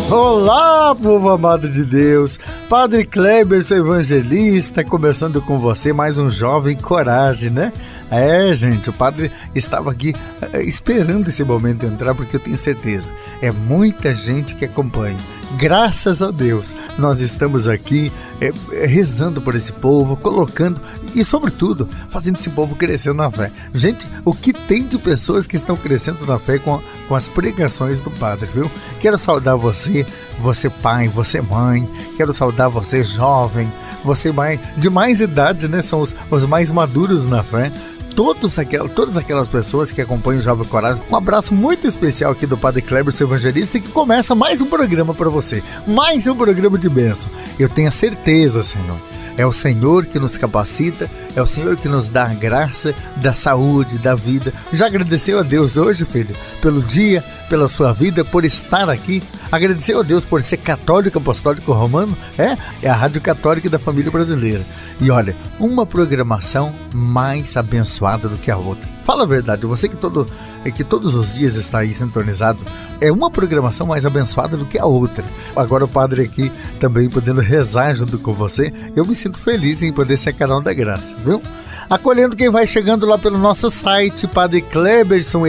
Olá, povo amado de Deus, Padre Kleber, seu evangelista, começando com você mais um Jovem Coragem, né? Gente, o padre estava aqui esperando esse momento entrar, porque eu tenho certeza, é muita gente que acompanha. Graças a Deus, nós estamos aqui rezando por esse povo, colocando e, sobretudo, fazendo esse povo crescer na fé. Gente, o que tem de pessoas que estão crescendo na fé com as pregações do padre, viu? Quero saudar você pai, você mãe, quero saudar você jovem, você de mais idade, né? São os mais maduros na fé. Todas aquelas pessoas que acompanham o Jovem Coragem, um abraço muito especial aqui do Padre Kleber, seu evangelista, que começa mais um programa para você, mais um programa de bênção. Eu tenho a certeza, Senhor, é o Senhor que nos capacita, é o Senhor que nos dá a graça da saúde, da vida. Já agradeceu a Deus hoje, filho, pelo dia, pela sua vida, por estar aqui? Agradeceu a Deus por ser católico, apostólico romano? É a Rádio Católica da Família Brasileira. E olha, uma programação mais abençoada do que a outra. Fala a verdade, você que todos os dias está aí sintonizado, é uma programação mais abençoada do que a outra. Agora o padre aqui também podendo rezar junto com você, eu me sinto feliz em poder ser canal da graça, viu? Acolhendo quem vai chegando lá pelo nosso site, Padre Kleberson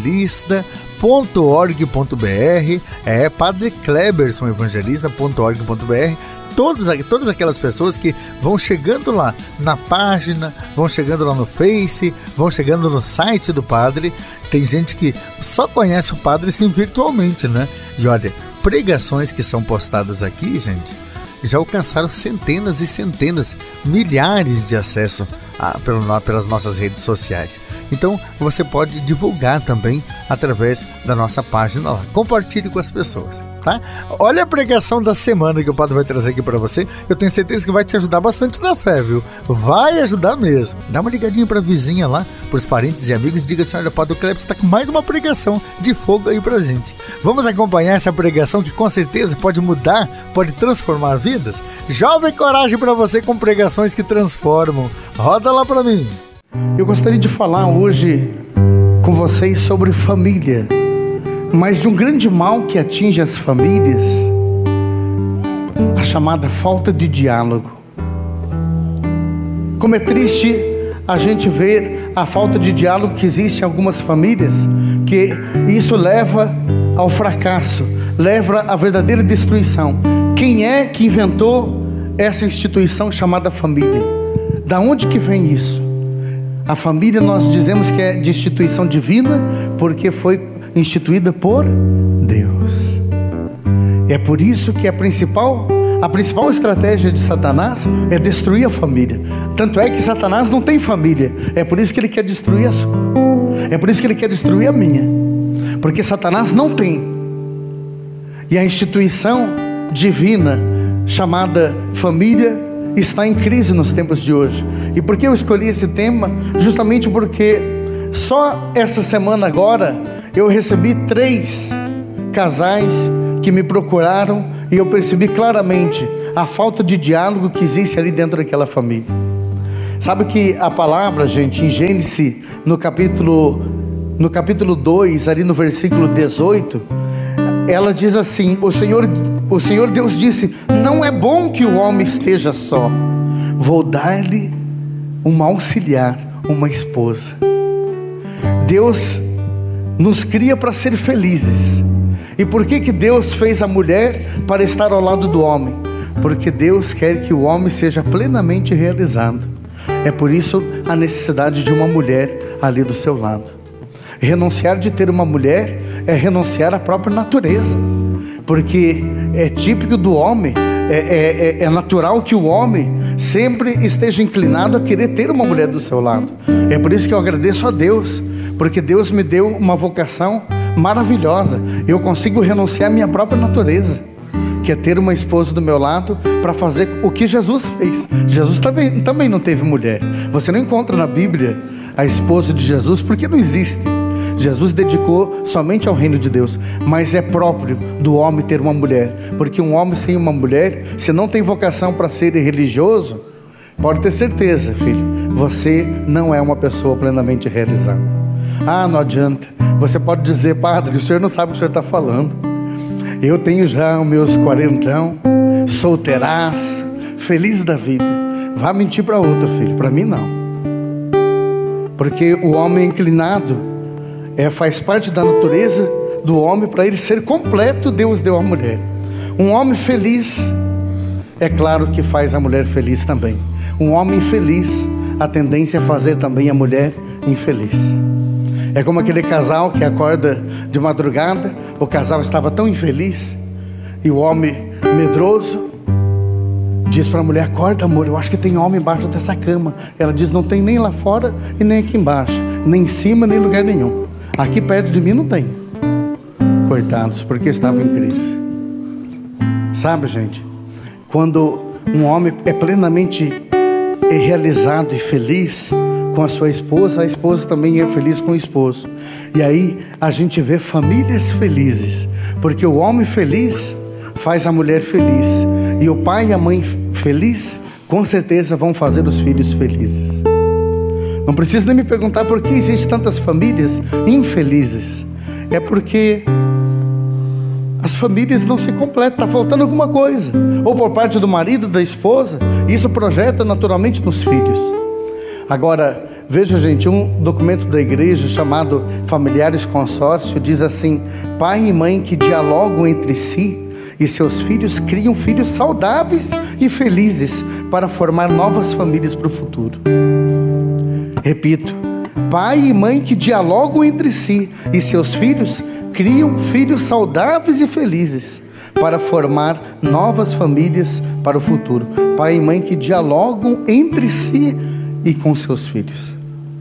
Evangelista.org.br, Padre Kleberson Evangelista.org.br. Todas aquelas pessoas que vão chegando lá na página, vão chegando lá no Face, vão chegando no site do padre. Tem gente que só conhece o padre assim virtualmente, né? E olha, pregações que são postadas aqui, gente, já alcançaram centenas e centenas, milhares de acessos pelas nossas redes sociais. Então você pode divulgar também através da nossa página lá. Compartilhe com as pessoas, tá? Olha a pregação da semana que o padre vai trazer aqui para você. Eu tenho certeza que vai te ajudar bastante na fé, viu? Vai ajudar mesmo. Dá uma ligadinha pra vizinha lá, pros parentes e amigos, e diga assim: olha, o Padre Kleber está com mais uma pregação de fogo aí pra gente. Vamos acompanhar essa pregação que com certeza pode mudar, pode transformar vidas? Jovem Coragem pra você com pregações que transformam. Roda lá pra mim. Eu gostaria de falar hoje com vocês sobre família, mas de um grande mal que atinge as famílias, a chamada falta de diálogo. Como é triste a gente ver a falta de diálogo que existe em algumas famílias, que isso leva ao fracasso, leva à verdadeira destruição. Quem é que inventou essa instituição chamada família? Da onde que vem isso? A família nós dizemos que é de instituição divina, porque foi instituída por Deus. É por isso que a principal estratégia de Satanás é destruir a família. Tanto é que Satanás não tem família. É por isso que ele quer destruir a sua. É por isso que ele quer destruir a minha. Porque Satanás não tem. E a instituição divina chamada família está em crise nos tempos de hoje. E por que eu escolhi esse tema? Justamente porque só essa semana agora eu recebi 3 casais que me procuraram e eu percebi claramente a falta de diálogo que existe ali dentro daquela família. Sabe que a palavra, gente, em Gênesis, no capítulo 2, ali no versículo 18, ela diz assim: o Senhor Deus disse: não é bom que o homem esteja só, vou dar-lhe uma auxiliar, uma esposa. Deus nos cria para ser felizes. E por que Deus fez a mulher para estar ao lado do homem? Porque Deus quer que o homem seja plenamente realizado. É por isso a necessidade de uma mulher ali do seu lado. Renunciar de ter uma mulher é renunciar à própria natureza, porque é típico do homem, é natural que o homem sempre esteja inclinado a querer ter uma mulher do seu lado. É por isso que eu agradeço a Deus, porque Deus me deu uma vocação maravilhosa. Eu consigo renunciar à minha própria natureza, que é ter uma esposa do meu lado para fazer o que Jesus fez. Jesus também não teve mulher. Você não encontra na Bíblia a esposa de Jesus, porque não existe. Jesus dedicou somente ao reino de Deus, mas é próprio do homem ter uma mulher, porque um homem sem uma mulher, se não tem vocação para ser religioso, pode ter certeza, filho, você não é uma pessoa plenamente realizada. Não adianta. Você pode dizer: padre, o senhor não sabe o que o senhor está falando. Eu tenho já os meus 40, solteiraço, feliz da vida. Vá mentir para outro, filho, para mim não. Porque o homem inclinado faz parte da natureza do homem. Para ele ser completo, Deus deu a mulher. Um homem feliz, é claro que faz a mulher feliz também. Um homem infeliz, a tendência é fazer também a mulher infeliz. É como aquele casal que acorda de madrugada. O casal estava tão infeliz, e o homem medroso diz para a mulher: acorda, amor, eu acho que tem homem embaixo dessa cama. Ela diz: não tem nem lá fora e nem aqui embaixo, nem em cima, nem em lugar nenhum. Aqui perto de mim não tem. Coitados, porque estavam em crise. Sabe, gente, quando um homem é plenamente realizado e feliz com a sua esposa, a esposa também é feliz com o esposo. E aí a gente vê famílias felizes, porque o homem feliz faz a mulher feliz, e o pai e a mãe feliz com certeza vão fazer os filhos felizes. Não precisa nem me perguntar por que existem tantas famílias infelizes. É porque as famílias não se completam, está faltando alguma coisa, ou por parte do marido, da esposa. Isso projeta naturalmente nos filhos. Agora, veja, gente, um documento da igreja chamado Familiares Consórcio diz assim: pai e mãe que dialogam entre si e seus filhos criam filhos saudáveis e felizes para formar novas famílias para o futuro. Repito: pai e mãe que dialogam entre si e seus filhos criam filhos saudáveis e felizes para formar novas famílias para o futuro. Pai e mãe que dialogam entre si e com seus filhos.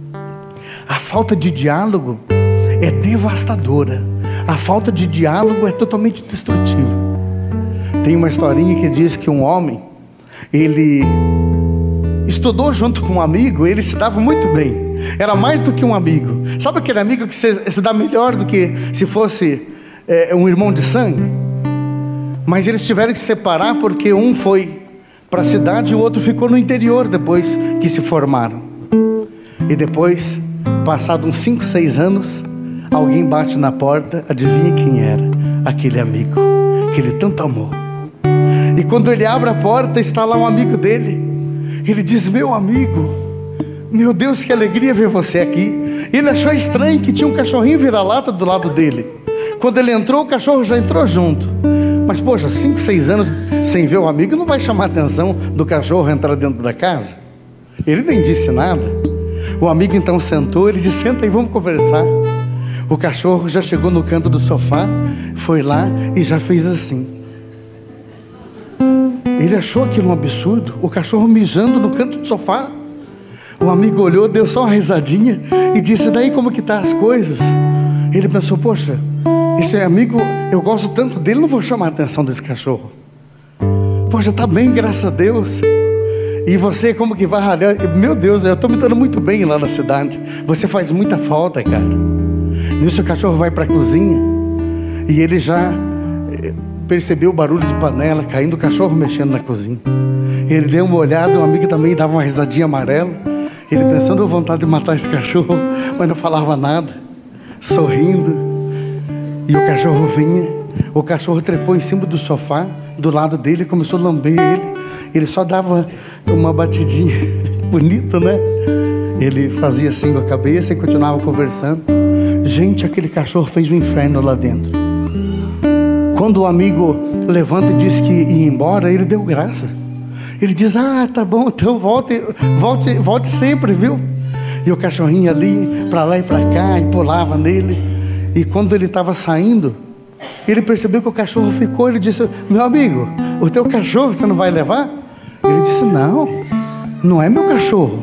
A falta de diálogo é devastadora. A falta de diálogo é totalmente destrutiva. Tem uma historinha que diz que um homem, ele estudou junto com um amigo. Ele se dava muito bem, era mais do que um amigo. Sabe aquele amigo que se dá melhor do que se fosse um irmão de sangue? Mas eles tiveram que se separar porque um foi para a cidade e o outro ficou no interior depois que se formaram. E depois, passado uns 5, 6 anos, alguém bate na porta. Adivinha quem era? Aquele amigo que ele tanto amou. E quando ele abre a porta, está lá um amigo dele. Ele diz: meu amigo, meu Deus, que alegria ver você aqui. Ele achou estranho que tinha um cachorrinho vira-lata do lado dele. Quando ele entrou, o cachorro já entrou junto. Mas poxa, 5, 6 anos sem ver o amigo, não vai chamar a atenção do cachorro entrar dentro da casa? Ele nem disse nada. O amigo então sentou. Ele disse: senta aí, vamos conversar. O cachorro já chegou no canto do sofá, foi lá e já fez assim. Ele achou aquilo um absurdo, o cachorro mijando no canto do sofá. O amigo olhou, deu só uma risadinha e disse: daí como que tá as coisas? Ele pensou: poxa, esse amigo, eu gosto tanto dele, não vou chamar a atenção desse cachorro. Poxa, tá bem, graças a Deus. E você como que vai ralhar? Meu Deus, eu estou me dando muito bem lá na cidade. Você faz muita falta, cara. Nisso o cachorro vai para a cozinha e ele já percebeu o barulho de panela caindo, o cachorro mexendo na cozinha. Ele deu uma olhada, um amigo também dava uma risadinha amarela. Ele pensando: a vontade de matar esse cachorro, mas não falava nada, sorrindo. E o cachorro vinha, o cachorro trepou em cima do sofá, do lado dele, começou a lamber ele. Ele só dava uma batidinha, bonito, né? Ele fazia assim com a cabeça e continuava conversando. Gente, aquele cachorro fez um inferno lá dentro. Quando o amigo levanta e diz que ia embora, ele deu graça. Ele diz: ah, tá bom, então volte sempre, viu? E o cachorrinho ali, para lá e para cá, e pulava nele. E quando ele estava saindo, ele percebeu que o cachorro ficou. Ele disse: meu amigo, o teu cachorro você não vai levar? Ele disse: não, não é meu cachorro.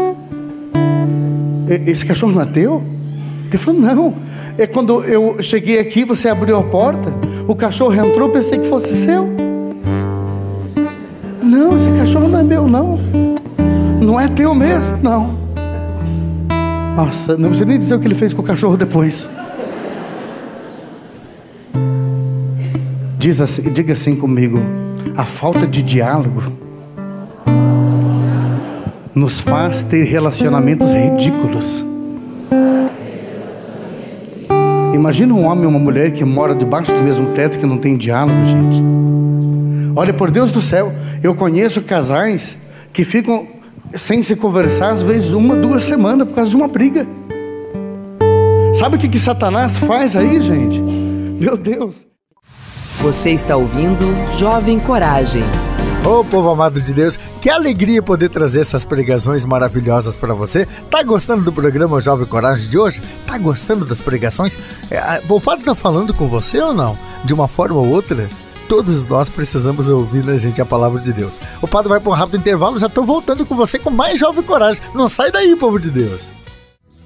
Esse cachorro não é teu? Ele falou: não, é quando eu cheguei aqui, você abriu a porta, o cachorro entrou, pensei que fosse seu. Não, esse cachorro não é meu, não. Não é teu mesmo, não. Nossa, não precisa nem dizer o que ele fez com o cachorro depois. Diga assim comigo: a falta de diálogo nos faz ter relacionamentos ridículos. Imagina um homem e uma mulher que mora debaixo do mesmo teto, que não tem diálogo, gente. Olha, por Deus do céu, eu conheço casais que ficam sem se conversar, às vezes 1, 2 semanas, por causa de uma briga. Sabe o que Satanás faz aí, gente? Meu Deus. Você está ouvindo Jovem Coragem. Ô povo amado de Deus, que alegria poder trazer essas pregações maravilhosas para você. Tá gostando do programa Jovem Coragem de hoje? Tá gostando das pregações? O padre tá falando com você ou não? De uma forma ou outra? Todos nós precisamos ouvir, né, gente, a palavra de Deus. O padre vai para um rápido intervalo, já tô voltando com você com mais Jovem Coragem. Não sai daí, povo de Deus.